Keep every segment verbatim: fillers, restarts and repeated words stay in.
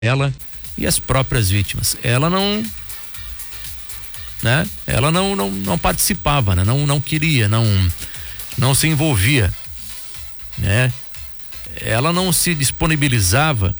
ela e as próprias vítimas. Ela não, né? Ela não não, não participava, né? Não não queria, não não se envolvia, né? Ela não se disponibilizava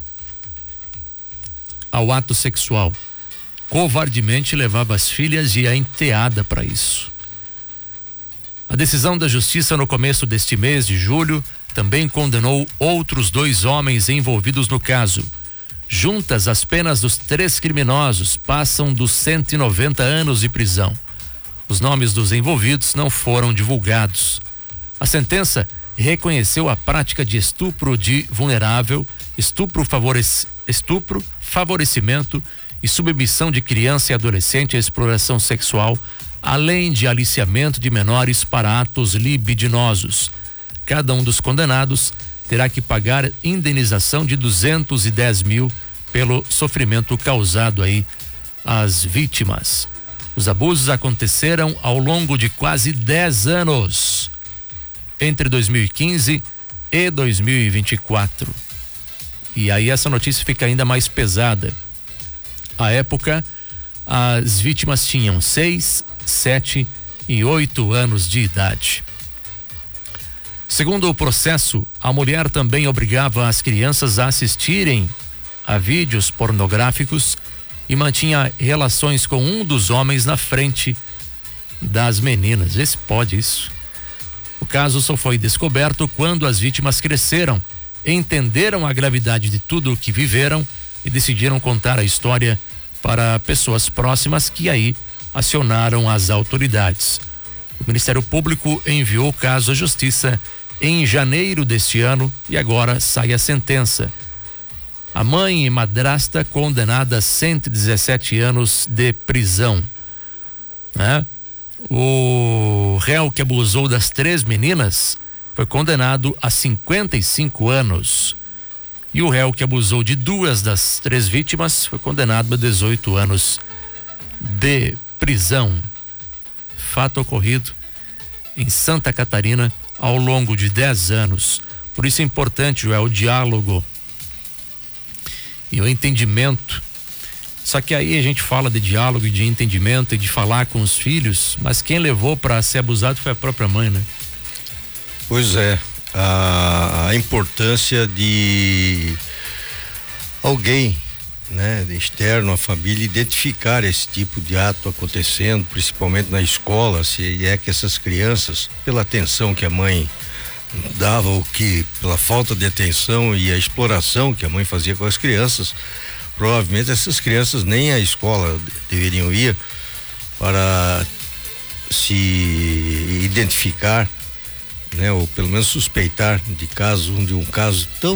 ao ato sexual. Covardemente levava as filhas e a enteada para isso. A decisão da justiça no começo deste mês de julho também condenou outros dois homens envolvidos no caso. Juntas, as penas dos três criminosos passam dos cento e noventa anos de prisão. Os nomes dos envolvidos não foram divulgados. A sentença reconheceu a prática de estupro de vulnerável, estupro, favorec... estupro, favorecimento e submissão de criança e adolescente à exploração sexual, além de aliciamento de menores para atos libidinosos. Cada um dos condenados terá que pagar indenização de duzentos e dez mil pelo sofrimento causado aí às vítimas. Os abusos aconteceram ao longo de quase dez anos, entre dois mil e quinze e dois mil e vinte e quatro. E aí essa notícia fica ainda mais pesada. À época, as vítimas tinham seis, sete e oito anos de idade. Segundo o processo, a mulher também obrigava as crianças a assistirem a vídeos pornográficos e mantinha relações com um dos homens na frente das meninas. Vê se pode isso. O caso só foi descoberto quando as vítimas cresceram, entenderam a gravidade de tudo o que viveram e decidiram contar a história para pessoas próximas, que aí acionaram as autoridades. O Ministério Público enviou o caso à Justiça em janeiro deste ano e agora sai a sentença. A mãe e madrasta condenada a cento e dezessete anos de prisão, né? O réu que abusou das três meninas foi condenado a cinquenta e cinco anos. E o réu que abusou de duas das três vítimas foi condenado a dezoito anos de prisão. Fato ocorrido em Santa Catarina ao longo de dez anos. Por isso é importante, Joel, o diálogo e o entendimento. Só que aí a gente fala de diálogo e de entendimento e de falar com os filhos, mas quem levou para ser abusado foi a própria mãe, né? Pois é, a, a importância de alguém, né, externo à família, identificar esse tipo de ato acontecendo, principalmente na escola, se é que essas crianças, pela atenção que a mãe dava, ou que pela falta de atenção e a exploração que a mãe fazia com as crianças, provavelmente essas crianças nem à escola deveriam ir para se identificar, né, ou pelo menos suspeitar de caso, de um caso tão,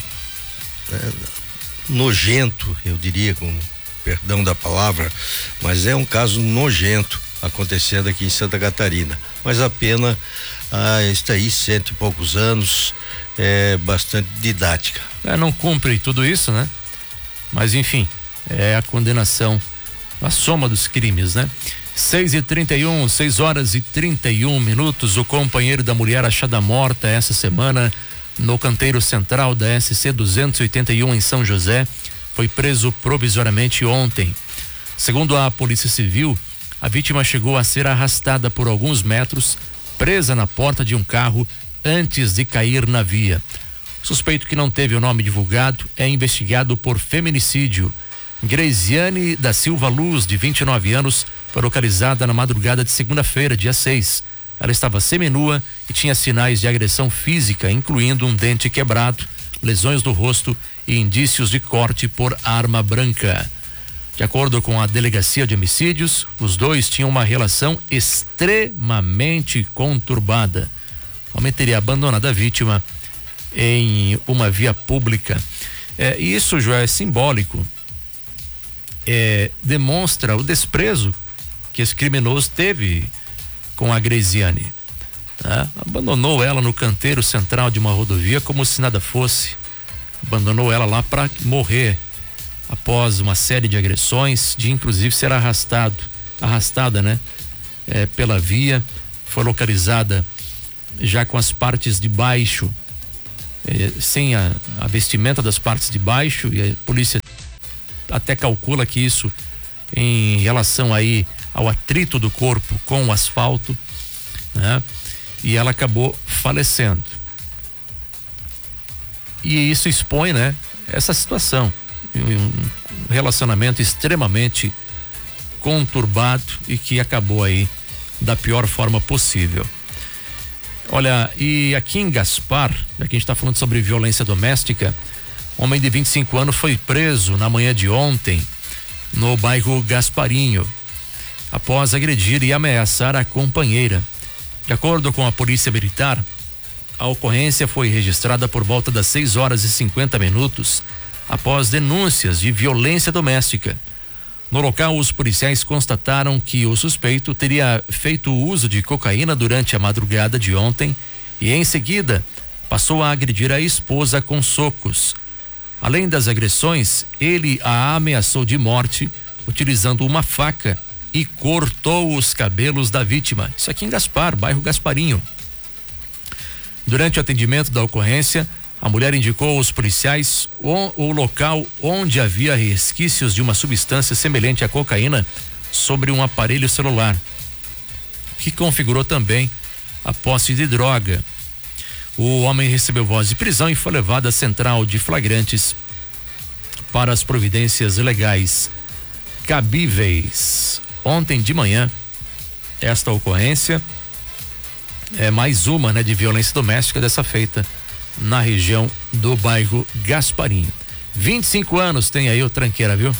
né, nojento, eu diria, com perdão da palavra, mas é um caso nojento acontecendo aqui em Santa Catarina. Mas a pena ah, está aí, cento e poucos anos, é bastante didática. É, não cumpre tudo isso, né? Mas enfim, é a condenação, a soma dos crimes, né? seis e trinta e um, seis horas e trinta e um minutos. O companheiro da mulher achada morta essa semana no canteiro central da S C duzentos e oitenta e um em São José foi preso provisoriamente ontem. Segundo a Polícia Civil, a vítima chegou a ser arrastada por alguns metros, presa na porta de um carro antes de cair na via. O suspeito, que não teve o nome divulgado, é investigado por feminicídio. Greziane da Silva Luz, de vinte e nove anos, foi localizada na madrugada de segunda-feira, dia seis. Ela estava seminua e tinha sinais de agressão física, incluindo um dente quebrado, lesões no rosto e indícios de corte por arma branca. De acordo com a Delegacia de Homicídios, os dois tinham uma relação extremamente conturbada. O homem teria abandonado a vítima em uma via pública. É, e isso, Joel, é simbólico. É, demonstra o desprezo que esse criminoso teve com a Greziane, né? Abandonou ela no canteiro central de uma rodovia como se nada fosse. Abandonou ela lá para morrer após uma série de agressões, de inclusive ser arrastado, arrastada, né? É, pela via. Foi localizada já com as partes de baixo eh, sem a, a vestimenta das partes de baixo, e a polícia até calcula que isso em relação aí ao atrito do corpo com o asfalto, né? E ela acabou falecendo. E isso expõe, né, essa situação, um relacionamento extremamente conturbado e que acabou aí da pior forma possível. Olha, e aqui em Gaspar, já que a gente está falando sobre violência doméstica, homem de vinte e cinco anos foi preso na manhã de ontem no bairro Gasparinho, após agredir e ameaçar a companheira. De acordo com a polícia militar, a ocorrência foi registrada por volta das seis horas e cinquenta minutos, após denúncias de violência doméstica. No local, os policiais constataram que o suspeito teria feito uso de cocaína durante a madrugada de ontem e, em seguida, passou a agredir a esposa com socos. Além das agressões, ele a ameaçou de morte utilizando uma faca e cortou os cabelos da vítima. Isso aqui em Gaspar, bairro Gasparinho. Durante o atendimento da ocorrência, a mulher indicou aos policiais o, o local onde havia resquícios de uma substância semelhante à cocaína sobre um aparelho celular, que configurou também a posse de droga. O homem recebeu voz de prisão e foi levado à central de flagrantes para as providências legais cabíveis. Ontem de manhã, esta ocorrência é mais uma, né, de violência doméstica, dessa feita na região do bairro Gasparinho. vinte e cinco anos tem aí o tranqueira, viu?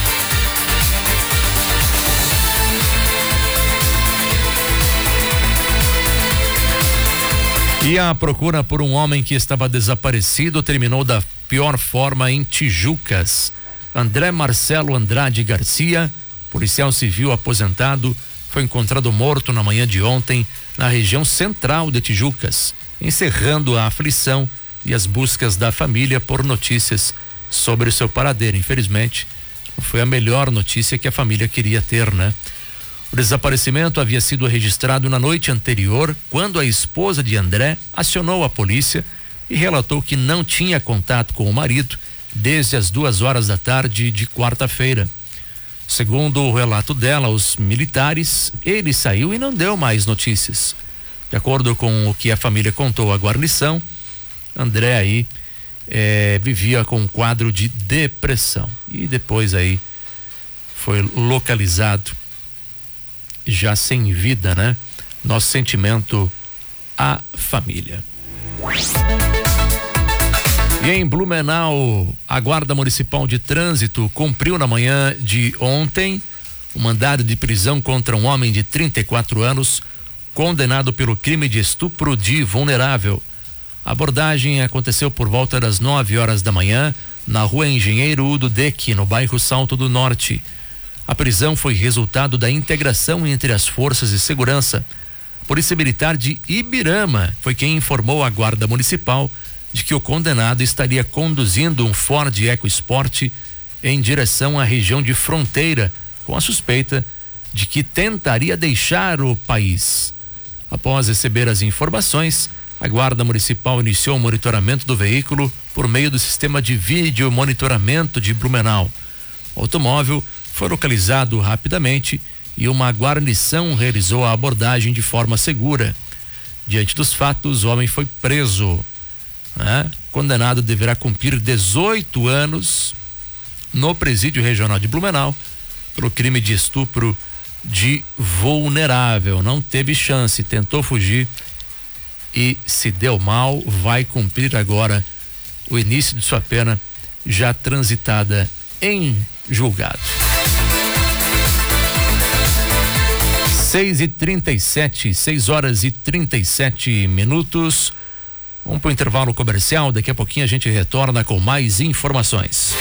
E a procura por um homem que estava desaparecido terminou da pior forma em Tijucas. André Marcelo Andrade Garcia, policial civil aposentado, foi encontrado morto na manhã de ontem na região central de Tijucas, encerrando a aflição e as buscas da família por notícias sobre o seu paradeiro. Infelizmente, não foi a melhor notícia que a família queria ter, né? O desaparecimento havia sido registrado na noite anterior, quando a esposa de André acionou a polícia e relatou que não tinha contato com o marido desde as duas horas da tarde de quarta-feira. Segundo o relato dela, os militares, ele saiu e não deu mais notícias. De acordo com o que a família contou à guarnição, André aí eh, vivia com um quadro de depressão e depois aí foi localizado já sem vida, né? Nosso sentimento à família. E em Blumenau, a Guarda Municipal de Trânsito cumpriu na manhã de ontem um mandado de prisão contra um homem de trinta e quatro anos, condenado pelo crime de estupro de vulnerável. A abordagem aconteceu por volta das nove horas da manhã, na rua Engenheiro Udo Deck, no bairro Salto do Norte. A prisão foi resultado da integração entre as forças de segurança. A Polícia Militar de Ibirama foi quem informou à Guarda Municipal de que o condenado estaria conduzindo um Ford EcoSport em direção à região de fronteira, com a suspeita de que tentaria deixar o país. Após receber as informações, a Guarda Municipal iniciou o monitoramento do veículo por meio do sistema de vídeo monitoramento de Blumenau. O automóvel foi localizado rapidamente e uma guarnição realizou a abordagem de forma segura. Diante dos fatos, o homem foi preso. Né? Condenado deverá cumprir dezoito anos no Presídio Regional de Blumenau pelo crime de estupro de vulnerável. Não teve chance, tentou fugir e se deu mal, vai cumprir agora o início de sua pena já transitada em julgado. seis e trinta e sete, seis horas e trinta e sete minutos. Vamos para o intervalo comercial, daqui a pouquinho a gente retorna com mais informações.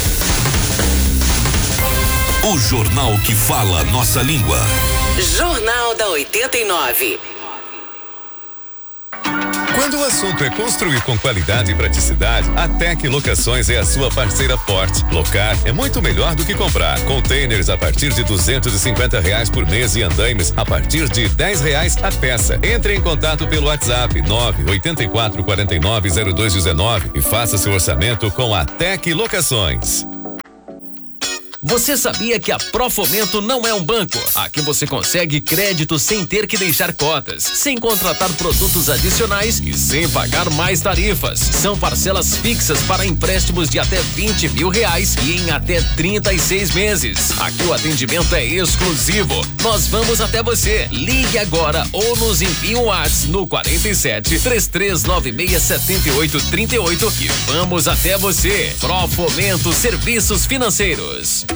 O jornal que fala nossa língua. Jornal da oitenta e nove. Quando o assunto é construir com qualidade e praticidade, a Tec Locações é a sua parceira forte. Locar é muito melhor do que comprar. Containers a partir de duzentos e cinquenta reais por mês e andaimes a partir de dez reais a peça. Entre em contato pelo WhatsApp nove oito quatro quatro nove zero dois um nove e faça seu orçamento com a Tec Locações. Você sabia que a Profomento não é um banco? Aqui você consegue crédito sem ter que deixar cotas, sem contratar produtos adicionais e sem pagar mais tarifas. São parcelas fixas para empréstimos de até vinte mil reais e em até trinta e seis meses. Aqui o atendimento é exclusivo. Nós vamos até você. Ligue agora ou nos envie um WhatsApp no quarenta e sete, três três nove seis, sete oito três oito e vamos até você. Profomento Serviços Financeiros.